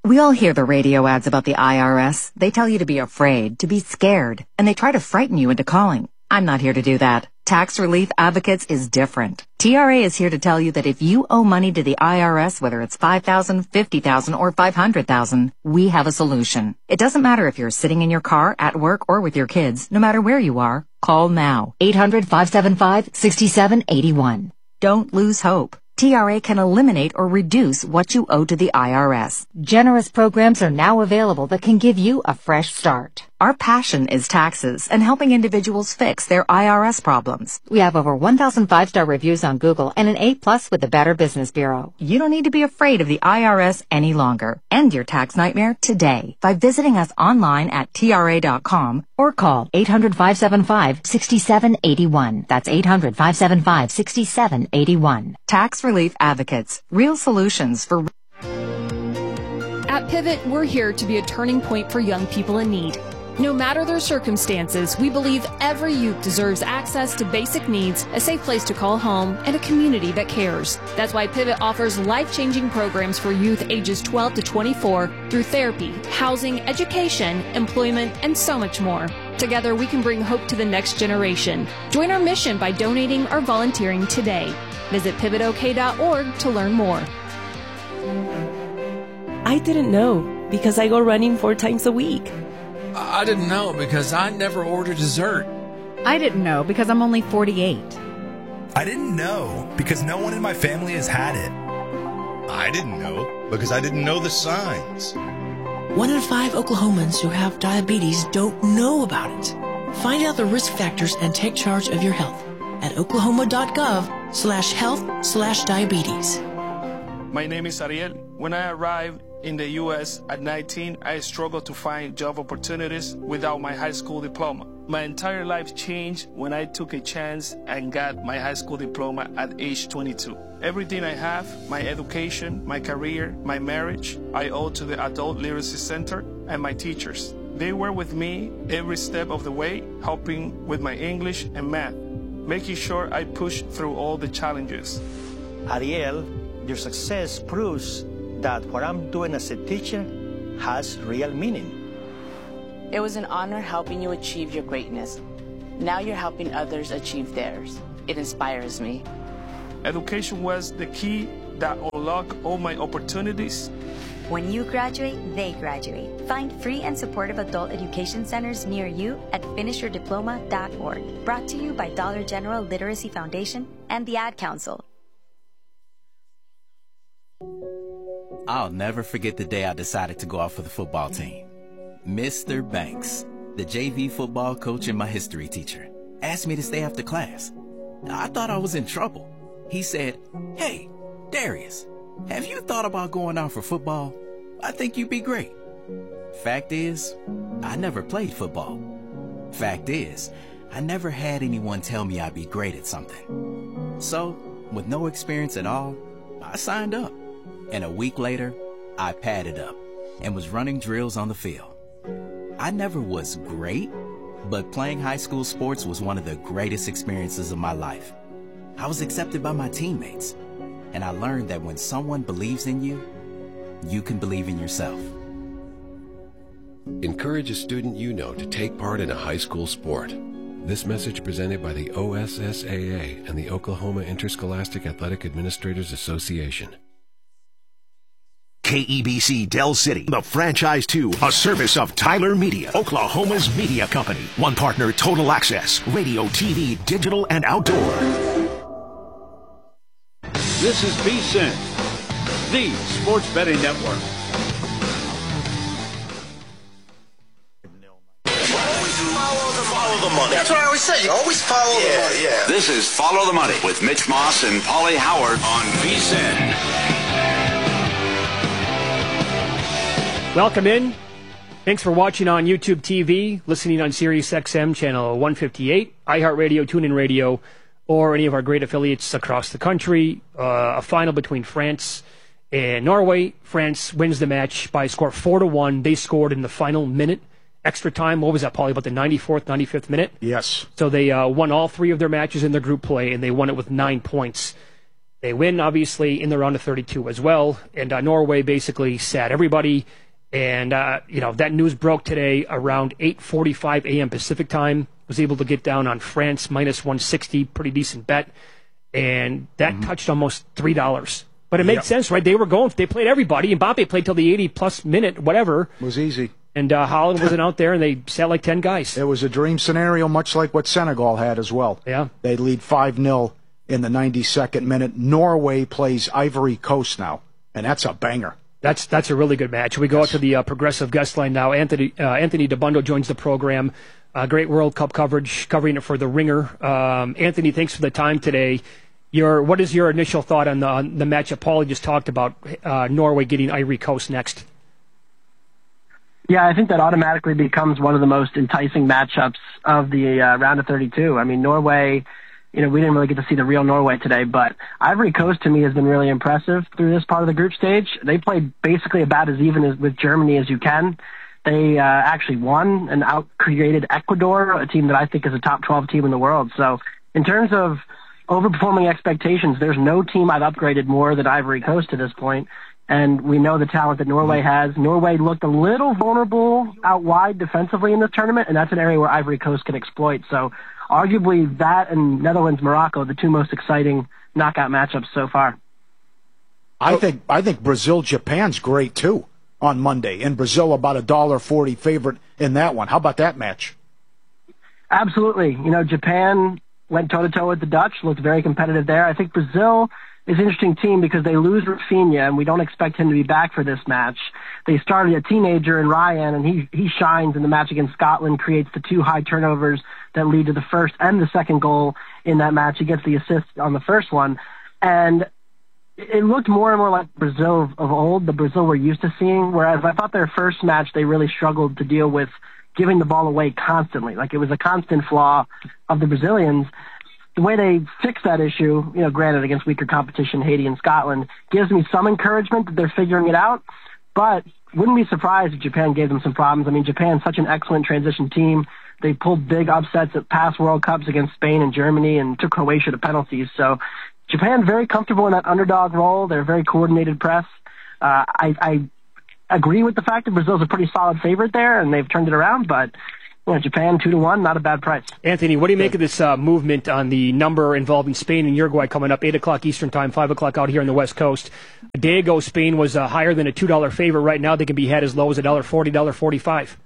We all hear the radio ads about the IRS. They tell you to be afraid, to be scared, and they try to frighten you into calling. I'm not here to do that. Tax Relief Advocates is different. TRA is here to tell you that if you owe money to the IRS, whether it's $5,000, $50,000, or $500,000, we have a solution. It doesn't matter if you're sitting in your car, at work, or with your kids. No matter where you are, call now. 800-575-6781. Don't lose hope. TRA can eliminate or reduce what you owe to the IRS. Generous programs are now available that can give you a fresh start. Our passion is taxes and helping individuals fix their IRS problems. We have over 1,000 5-star reviews on Google and an A+ with the Better Business Bureau. You don't need to be afraid of the IRS any longer. End your tax nightmare today by visiting us online at TRA.com or call 800-575-6781. That's 800-575-6781. Tax Relief Advocates. Real solutions for... At Pivot, we're here to be a turning point for young people in need. No matter their circumstances, we believe every youth deserves access to basic needs, a safe place to call home, and a community that cares. That's why Pivot offers life-changing programs for youth ages 12 to 24 through therapy, housing, education, employment, and so much more. Together, we can bring hope to the next generation. Join our mission by donating or volunteering today. Visit pivotok.org to learn more. I didn't know because I go running 4 times a week. I didn't know because I never order dessert. I didn't know because I'm only 48. I didn't know because no one in my family has had it. I didn't know because I didn't know the signs. 1 in 5 Oklahomans who have diabetes don't know about it. Find out the risk factors and take charge of your health at oklahoma.gov/health/diabetes. My name is Ariel. When I arrived in the U.S. at 19, I struggled to find job opportunities without my high school diploma. My entire life changed when I took a chance and got my high school diploma at age 22. Everything I have, my education, my career, my marriage, I owe to the Adult Literacy Center and my teachers. They were with me every step of the way, helping with my English and math, making sure I pushed through all the challenges. Ariel, your success proves that what I'm doing as a teacher has real meaning. It was an honor helping you achieve your greatness. Now you're helping others achieve theirs. It inspires me. Education was the key that unlocked all my opportunities. When you graduate, they graduate. Find free and supportive adult education centers near you at finishyourdiploma.org. Brought to you by Dollar General Literacy Foundation and the Ad Council. I'll never forget the day I decided to go out for the football team. Mr. Banks, the JV football coach and my history teacher, asked me to stay after class. I thought I was in trouble. He said, "Hey, Darius, have you thought about going out for football? I think you'd be great." Fact is, I never played football. Fact is, I never had anyone tell me I'd be great at something. So, with no experience at all, I signed up. And a week later, I padded up and was running drills on the field. I never was great, but playing high school sports was one of the greatest experiences of my life. I was accepted by my teammates, and I learned that when someone believes in you, you can believe in yourself. Encourage a student you know to take part in a high school sport. This message presented by the OSSAA and the Oklahoma Interscholastic Athletic Administrators Association. KEBC Del City, the Franchise 2, a service of Tyler Media, Oklahoma's media company. One partner, Total Access, radio, TV, digital, and outdoor. This is VSiN, the sports betting network. Follow the money. That's what I always say. You always follow the money. Yeah. This is Follow the Money with Mitch Moss and Paulie Howard on VSiN. Welcome in. Thanks for watching on YouTube TV, listening on Sirius XM channel 158, iHeartRadio, TuneIn Radio, or any of our great affiliates across the country. A final between France and Norway. France wins the match by a score 4-1. They scored in the final minute. Extra time, what was that, Paulie, about the 94th, 95th minute? Yes. So they won all 3 of their matches in their group play, and they won it with 9 points. They win, obviously, in the round of 32 as well. And Norway basically sat everybody. And, that news broke today around 8:45 a.m. Pacific time. Was able to get down on France minus 160, pretty decent bet. And that touched almost $3. But it makes sense, right? They played everybody. And Mbappe played till the 80-plus minute, whatever. It was easy. And Holland wasn't out there, and they sat like 10 guys. It was a dream scenario, much like what Senegal had as well. Yeah. They lead 5-0 in the 92nd minute. Norway plays Ivory Coast now, and that's a banger. That's a really good match. We go out to the progressive guest line now. Anthony DeBundo joins the program. Great World Cup coverage, covering it for The Ringer. Anthony, thanks for the time today. What is your initial thought on the matchup Paulie just talked about, Norway getting Ivory Coast next? Yeah, I think that automatically becomes one of the most enticing matchups of the round of 32. I mean, Norway, we didn't really get to see the real Norway today, but Ivory Coast to me has been really impressive through this part of the group stage. They played basically about as even with Germany as you can. They actually won and out-created Ecuador, a team that I think is a top 12 team in the world. So in terms of overperforming expectations, there's no team I've upgraded more than Ivory Coast to this point. And we know the talent that Norway has. Norway looked a little vulnerable out wide defensively in this tournament, and that's an area where Ivory Coast can exploit. So arguably that and Netherlands-Morocco, the two most exciting knockout matchups so far. I think Brazil-Japan's great, too, on Monday. And Brazil about $1.40 favorite in that one. How about that match? Absolutely. Japan went toe-to-toe with the Dutch, looked very competitive there. I think Brazil is an interesting team because they lose Rafinha, and we don't expect him to be back for this match. They started a teenager in Ryan, and he shines in the match against Scotland, creates the two high turnovers that lead to the first and the second goal in that match. He gets the assist on the first one. And it looked more and more like Brazil of old, the Brazil we're used to seeing, whereas I thought their first match they really struggled to deal with giving the ball away constantly. Like, it was a constant flaw of the Brazilians. The way they fixed that issue, granted against weaker competition, Haiti and Scotland, gives me some encouragement that they're figuring it out, but wouldn't be surprised if Japan gave them some problems. I mean, Japan's such an excellent transition team. They pulled big upsets at past World Cups against Spain and Germany and took Croatia to penalties. So Japan very comfortable in that underdog role. They're a very coordinated press. I agree with the fact that Brazil's a pretty solid favorite there, and they've turned it around, but Japan 2-1, not a bad price. Anthony, what do you make of this movement on the number involving Spain and Uruguay coming up 8 o'clock Eastern time, 5 o'clock out here on the West Coast? A day ago, Spain was higher than a $2 favorite. Right now, they can be had as low as $1.40, $1.45.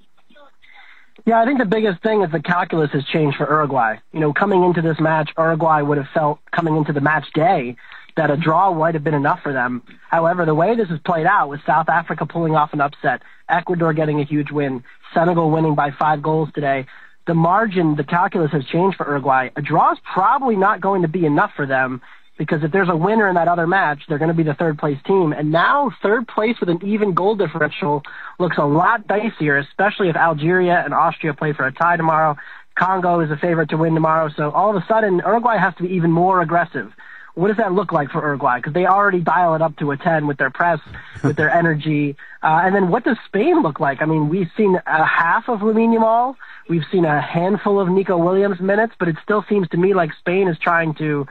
Yeah, I think the biggest thing is the calculus has changed for Uruguay. Coming into this match, Uruguay would have felt coming into the match day that a draw might have been enough for them. However, the way this has played out, with South Africa pulling off an upset, Ecuador getting a huge win, Senegal winning by 5 goals today, the margin, the calculus has changed for Uruguay. A draw is probably not going to be enough for them, because if there's a winner in that other match, they're going to be the third-place team. And now third place with an even goal differential looks a lot dicier, especially if Algeria and Austria play for a tie tomorrow. Congo is a favorite to win tomorrow. So all of a sudden, Uruguay has to be even more aggressive. What does that look like for Uruguay? Because they already dial it up to a 10 with their press, with their energy. And then what does Spain look like? I mean, we've seen a half of Lamine Yamal. We've seen a handful of Nico Williams minutes, but it still seems to me like Spain is trying to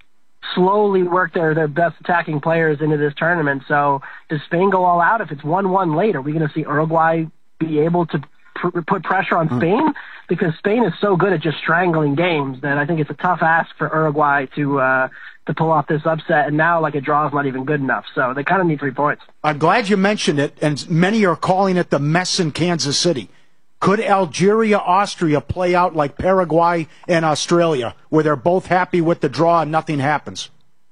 slowly work their best attacking players into this tournament. So does Spain go all out? If it's 1-1 late, are we going to see Uruguay be able to put pressure on Spain? Because Spain is so good at just strangling games that I think it's a tough ask for Uruguay to pull off this upset. And now, a draw is not even good enough. So they kind of need 3 points. I'm glad you mentioned it, and many are calling it the mess in Kansas City. Could Algeria-Austria play out like Paraguay and Australia, where they're both happy with the draw and nothing happens?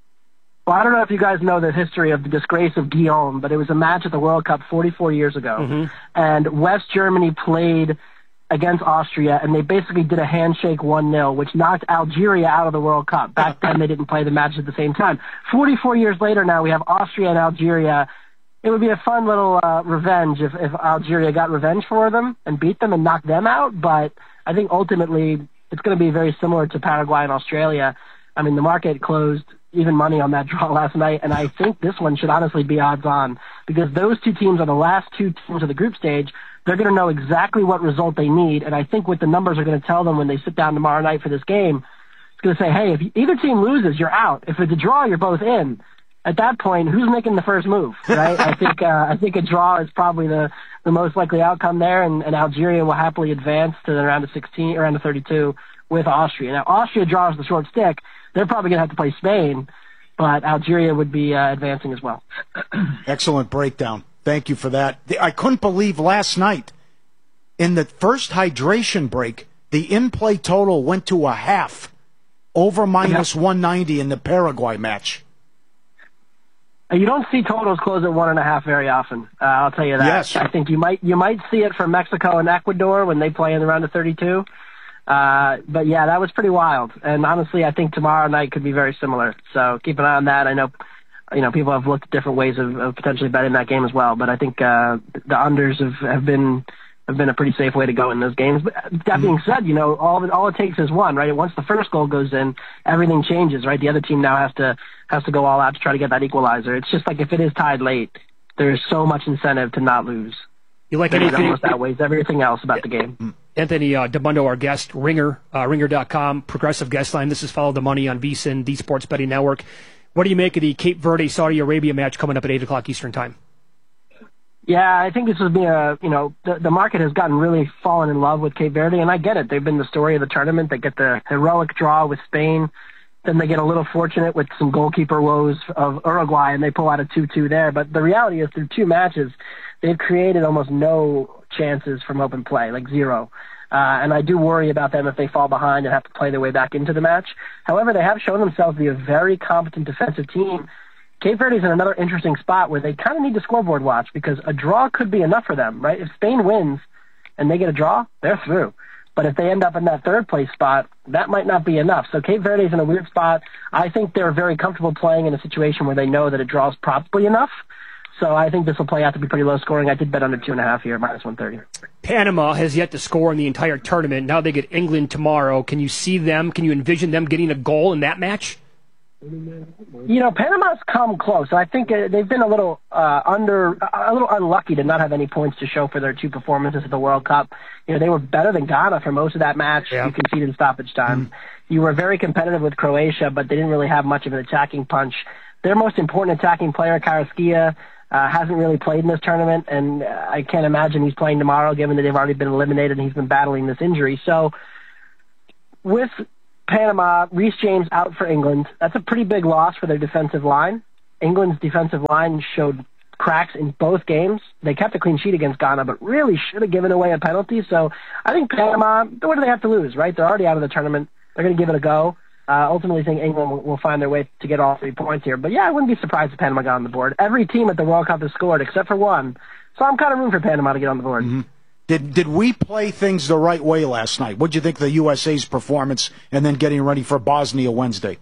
Well, I don't know if you guys know the history of the disgrace of Guillaume, but it was a match at the World Cup 44 years ago. And West Germany played against Austria, and they basically did a handshake 1-0, which knocked Algeria out of the World Cup. Back then, they didn't play the matches at the same time. 44 years later now, we have Austria and Algeria. It would be a fun little revenge if Algeria got revenge for them and beat them and knocked them out, but I think ultimately it's going to be very similar to Paraguay and Australia. I mean, the market closed even money on that draw last night, and I think this one should honestly be odds on, because those two teams are the last 2 teams of the group stage. They're going to know exactly what result they need, and I think what the numbers are going to tell them when they sit down tomorrow night for this game, it's going to say, hey, if either team loses, you're out. If it's a draw, you're both in. At that point, who's making the first move, right? I think a draw is probably the most likely outcome there, and Algeria will happily advance to the round of 16, round of 32 with Austria. Now, Austria draws the short stick. They're probably going to have to play Spain, but Algeria would be advancing as well. Excellent breakdown. Thank you for that. I couldn't believe last night, in the first hydration break, the in-play total went to a half, over minus 190 in the Paraguay match. You don't see totals close at 1.5 very often. I'll tell you that. Yes. I think you might see it for Mexico and Ecuador when they play in the round of 32. But yeah, that was pretty wild. And honestly, I think tomorrow night could be very similar. So keep an eye on that. I know, people have looked at different ways of potentially betting that game as well. But I think the unders have been a pretty safe way to go in those games. But that being said, all it takes is one, right? Once the first goal goes in, everything changes, right? The other team now has to go all out to try to get that equalizer. It's just like if it is tied late, there's so much incentive to not lose. You like it anything? Almost outweighs everything else about the game. Anthony Dabbundo, our guest, Ringer, Ringer.com, progressive guest line. This is Follow the Money on VSiN, the Sports Betting Network. What do you make of the Cape Verde-Saudi Arabia match coming up at 8 o'clock Eastern Time? Yeah, I think this has been the market has gotten really fallen in love with Cape Verde, and I get it. They've been the story of the tournament. They get the heroic draw with Spain. Then they get a little fortunate with some goalkeeper woes of Uruguay, and they pull out a 2-2 there. But the reality is, through 2 matches, they've created almost no chances from open play, like 0. And I do worry about them if they fall behind and have to play their way back into the match. However, they have shown themselves to be a very competent defensive team. Cape Verde's in another interesting spot where they kind of need to scoreboard watch because a draw could be enough for them, right? If Spain wins and they get a draw, they're through. But if they end up in that third place spot, that might not be enough. So Cape Verde's in a weird spot. I think they're very comfortable playing in a situation where they know that a draw is probably enough. So I think this will play out to be pretty low scoring. I did bet under 2.5 here, minus 130. Panama has yet to score in the entire tournament. Now they get England tomorrow. Can you see them? Can you envision them getting a goal in that match? Panama's come close. I think they've been a little unlucky to not have any points to show for their 2 performances at the World Cup. They were better than Ghana for most of that match. Yeah. You conceded in stoppage time. You were very competitive with Croatia, but they didn't really have much of an attacking punch. Their most important attacking player, Carrasquilla, hasn't really played in this tournament, and I can't imagine he's playing tomorrow, given that they've already been eliminated and he's been battling this injury. So with Panama, Reece James out for England. That's a pretty big loss for their defensive line. England's defensive line showed cracks in both games. They kept a clean sheet against Ghana, but really should have given away a penalty. So I think Panama, what do they have to lose, right? They're already out of the tournament. They're going to give it a go. Ultimately, I think England will find their way to get all 3 points here. But yeah, I wouldn't be surprised if Panama got on the board. Every team at the World Cup has scored except for one. So I'm kind of rooting for Panama to get on the board. Mm-hmm. Did we play things the right way last night? What did you think of the USA's performance and then getting ready for Bosnia Wednesday?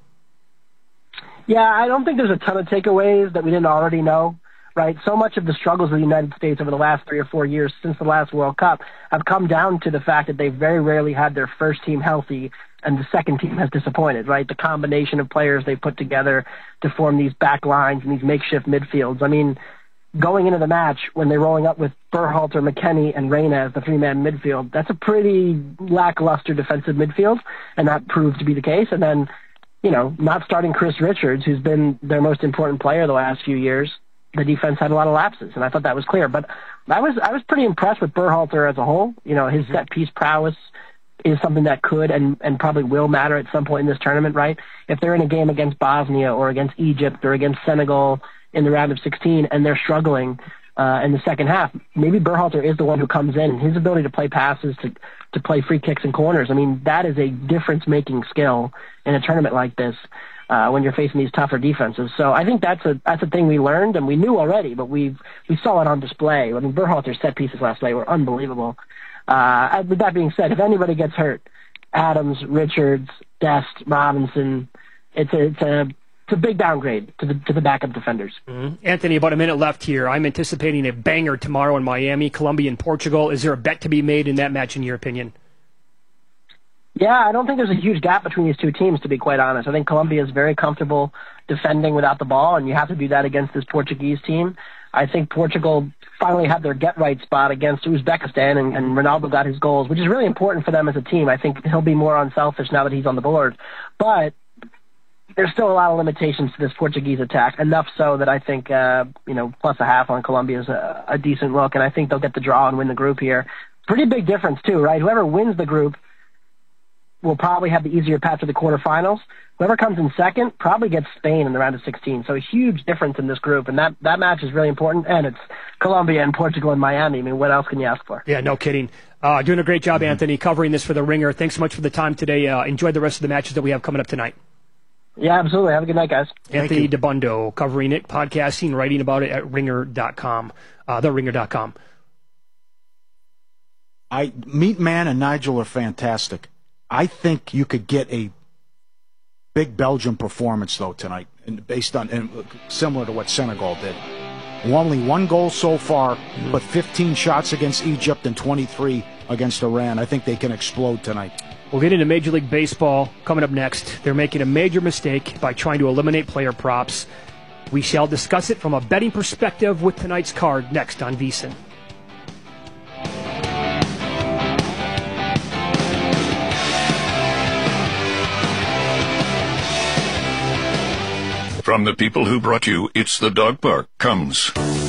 Yeah, I don't think there's a ton of takeaways that we didn't already know, right? So much of the struggles of the United States over the last 3 or 4 years since the last World Cup have come down to the fact that they very rarely had their first team healthy and the second team has disappointed, right? The combination of players they put together to form these back lines and these makeshift midfields. I mean, going into the match, when they're rolling up with Berhalter, McKennie, and Reyna as the 3-man midfield, that's a pretty lackluster defensive midfield, and that proved to be the case. And then, not starting Chris Richards, who's been their most important player the last few years, the defense had a lot of lapses, and I thought that was clear. But I was pretty impressed with Berhalter as a whole. His set-piece prowess is something that could and probably will matter at some point in this tournament, right? If they're in a game against Bosnia or against Egypt or against Senegal in the round of 16 and they're struggling in the second half, maybe Berhalter is the one who comes in, and his ability to play passes, to play free kicks and corners, I mean, that is a difference-making skill in a tournament like this when you're facing these tougher defenses. So I think that's a thing we learned, and we knew already, but we saw it on display. I mean, Berhalter's set pieces last night were unbelievable. With that being said, if anybody gets hurt, Adams, Richards, Dest, Robinson, it's a big downgrade to the backup defenders. Mm-hmm. Anthony, about a minute left here. I'm anticipating a banger tomorrow in Miami, Colombia and Portugal. Is there a bet to be made in that match, in your opinion? Yeah, I don't think there's a huge gap between these two teams, to be quite honest. I think Colombia is very comfortable defending without the ball, and you have to do that against this Portuguese team. I think Portugal finally had their get-right spot against Uzbekistan, and Ronaldo got his goals, which is really important for them as a team. I think he'll be more unselfish now that he's on the board. But there's still a lot of limitations to this Portuguese attack, enough so that I think, plus a half on Colombia is a decent look, and I think they'll get the draw and win the group here. Pretty big difference, too, right? Whoever wins the group will probably have the easier path to the quarterfinals. Whoever comes in second probably gets Spain in the round of 16. So a huge difference in this group, and that match is really important. And it's Colombia and Portugal and Miami. I mean, what else can you ask for? Yeah, no kidding. Doing a great job, Anthony, covering this for The Ringer. Thanks so much for the time today. Enjoy the rest of the matches that we have coming up tonight. Yeah, absolutely. Have a good night, guys. Anthony DeBundo, covering it, podcasting, writing about it at ringer.com, theringer.com. Meat Man and Nigel are fantastic. I think you could get a big Belgium performance, though, tonight, and similar to what Senegal did. Only one goal so far, but 15 shots against Egypt and 23 against Iran. I think they can explode tonight. We'll get into Major League Baseball coming up next. They're making a major mistake by trying to eliminate player props. We shall discuss it from a betting perspective with tonight's card next on VSiN. From the people who brought you It's the Dog Park comes